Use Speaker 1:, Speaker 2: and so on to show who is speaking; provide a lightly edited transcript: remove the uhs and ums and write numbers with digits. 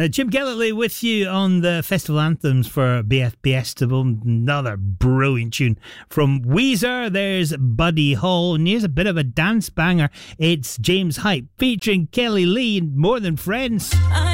Speaker 1: Jim Galloway with you on the festival anthems for BFBestival. Another brilliant tune from Weezer. There's Buddy Hall, and here's a bit of a dance banger. It's James Hype featuring Kelly Lee and More Than Friends.